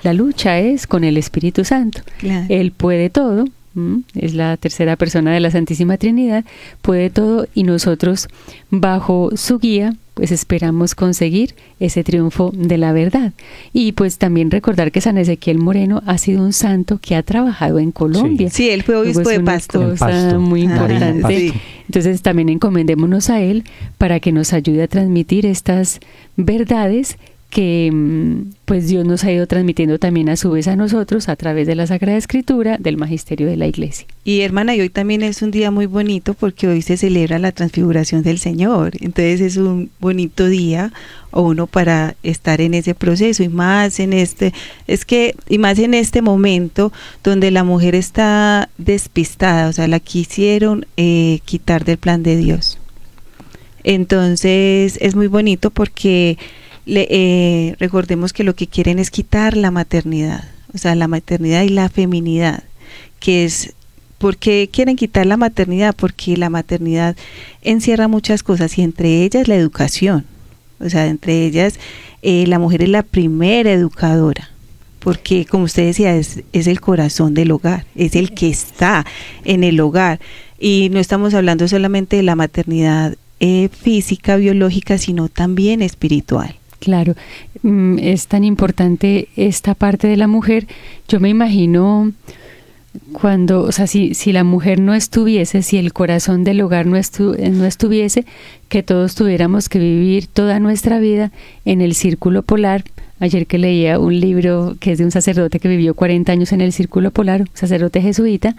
La lucha es con el Espíritu Santo. Claro. Él puede todo, es la tercera persona de la Santísima Trinidad, puede todo, y nosotros bajo su guía pues esperamos conseguir ese triunfo de la verdad. Y pues también recordar que San Ezequiel Moreno ha sido un santo que ha trabajado en Colombia. Sí, él fue obispo de Pasto. Es una cosa muy importante. Sí. Entonces también encomendémonos a él para que nos ayude a transmitir estas verdades que pues Dios nos ha ido transmitiendo también a su vez a nosotros a través de la Sagrada Escritura, del magisterio de la Iglesia. Y hermana, y hoy también es un día muy bonito porque hoy se celebra la transfiguración del Señor. Entonces es un bonito día o uno para estar en ese proceso, y más en este momento donde la mujer está despistada, o sea, la quisieron quitar del plan de Dios. Entonces es muy bonito porque recordemos que lo que quieren es quitar la maternidad, o sea, la maternidad y la feminidad, que es, ¿por qué quieren quitar la maternidad? Porque la maternidad encierra muchas cosas, y entre ellas la educación, o sea, entre ellas la mujer es la primera educadora, porque como usted decía, es el corazón del hogar, es el que está en el hogar, y no estamos hablando solamente de la maternidad física, biológica, sino también espiritual. Claro, es tan importante esta parte de la mujer. Yo me imagino cuando, o sea, si la mujer no estuviese, si el corazón del hogar no estuviese, que todos tuviéramos que vivir toda nuestra vida en el círculo polar. Ayer que leía un libro que es de un sacerdote que vivió 40 años en el círculo polar, un sacerdote jesuita,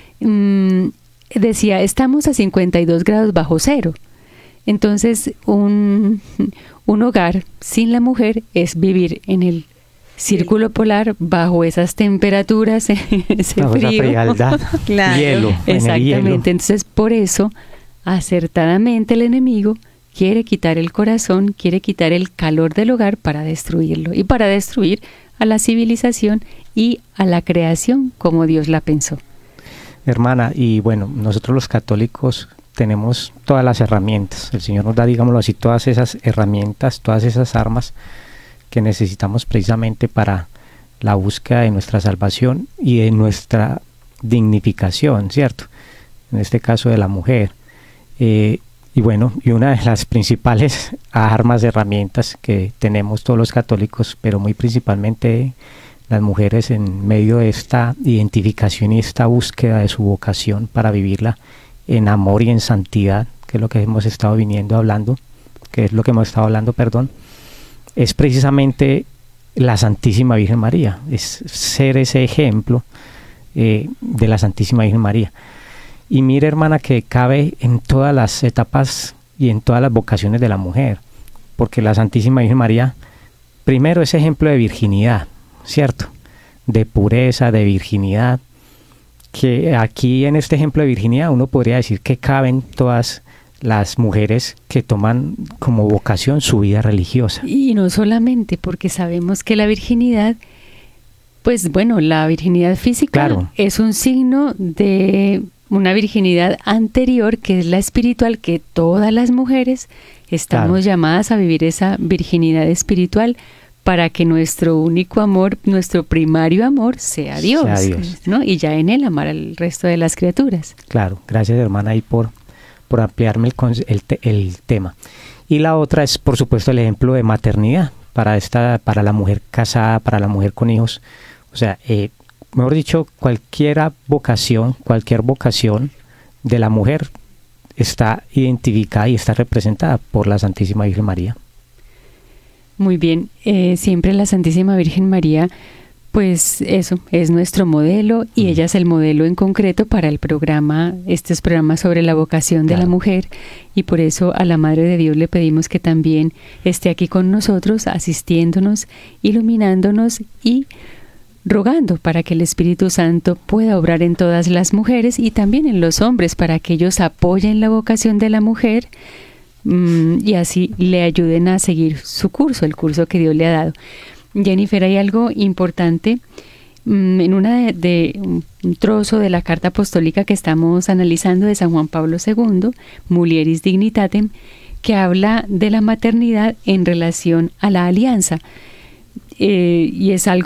decía, estamos a 52 grados bajo cero. Entonces, un hogar sin la mujer es vivir en el círculo polar bajo esas temperaturas, ese bajo frío. Esa frialdad, claro. Hielo. Exactamente. Entonces, por eso, acertadamente el enemigo quiere quitar el corazón, quiere quitar el calor del hogar para destruirlo y para destruir a la civilización y a la creación como Dios la pensó. Hermana, y bueno, nosotros los católicos tenemos todas las herramientas. El Señor nos da, digámoslo así, todas esas herramientas, todas esas armas que necesitamos precisamente para la búsqueda de nuestra salvación y de nuestra dignificación, ¿cierto? En este caso de la mujer. Y bueno, y una de las principales armas, herramientas que tenemos todos los católicos, pero muy principalmente las mujeres en medio de esta identificación y esta búsqueda de su vocación para vivirla en amor y en santidad, que es lo que hemos estado hablando, es precisamente la Santísima Virgen María, es ser ese ejemplo de la Santísima Virgen María. Y mire, hermana, que cabe en todas las etapas y en todas las vocaciones de la mujer, porque la Santísima Virgen María, primero, es ejemplo de virginidad, ¿cierto? De pureza, de virginidad, que aquí en este ejemplo de virginidad uno podría decir que caben todas las mujeres que toman como vocación su vida religiosa. Y no solamente, porque sabemos que la virginidad, pues bueno, la virginidad física, claro, es un signo de una virginidad anterior, que es la espiritual, que todas las mujeres estamos llamadas a vivir esa virginidad espiritual, para que nuestro único amor, nuestro primario amor sea Dios, ¿no? Y ya en él amar al resto de las criaturas. Claro, gracias, hermana, ahí por ampliarme el tema. Y la otra es, por supuesto, el ejemplo de maternidad para la mujer casada, para la mujer con hijos. O sea, mejor dicho, cualquier vocación de la mujer está identificada y está representada por la Santísima Virgen María. Muy bien, siempre la Santísima Virgen María, pues eso, es nuestro modelo, y ella es el modelo en concreto para el programa, estos programas sobre la vocación de la mujer, y por eso a la Madre de Dios le pedimos que también esté aquí con nosotros, asistiéndonos, iluminándonos y rogando para que el Espíritu Santo pueda obrar en todas las mujeres y también en los hombres, para que ellos apoyen la vocación de la mujer, y así le ayuden a seguir su curso, el curso que Dios le ha dado. Jennifer, hay algo importante en un trozo de la carta apostólica que estamos analizando de San Juan Pablo II, Mulieris Dignitatem, que habla de la maternidad en relación a la alianza. Y es algo